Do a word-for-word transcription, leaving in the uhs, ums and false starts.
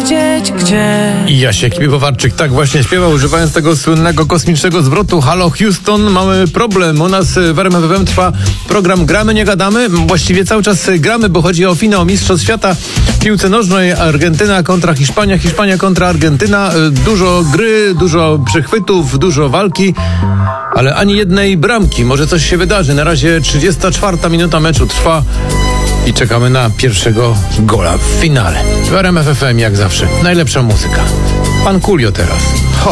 wiedzieć gdzie. I Jasiek Piwowarczyk tak właśnie śpiewał, używając tego słynnego kosmicznego zwrotu Halo Houston, mamy problem. U nas w R M F F M trwa program Gramy, nie gadamy. Właściwie cały czas gramy, bo chodzi o finał Mistrzostw Świata w piłce nożnej. Argentyna kontra Hiszpania, Hiszpania kontra Argentyna. Dużo gry, dużo przechwytów, dużo walki, ale ani jednej bramki. Może coś się wydarzy. Na razie trzydziesta czwarta minuta meczu trwa i czekamy na pierwszego gola w finale. W R M F F M jak zawsze najlepsza muzyka. Pan Kulio teraz.